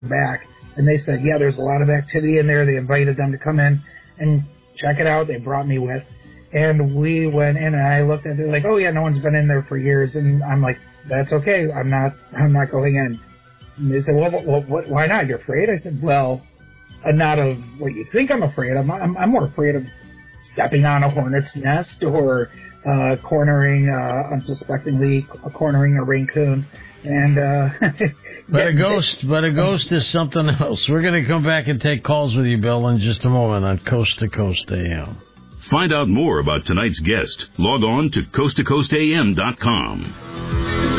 back, and they said, yeah, there's a lot of activity in there. They invited them to come in and check it out. They brought me with, and we went in, and I looked at it like, oh yeah, no one's been in there for years, and I'm like, that's okay. I'm not going in. And they said, well, why not? You're afraid? I said, well, not of what you think I'm afraid of. I'm more afraid of stepping on a hornet's nest or unsuspectingly cornering a raccoon. And but a ghost is something else. We're going to come back and take calls with you, Bill, in just a moment on Coast to Coast AM. Find out more about tonight's guest. Log on to coasttocoastam.com.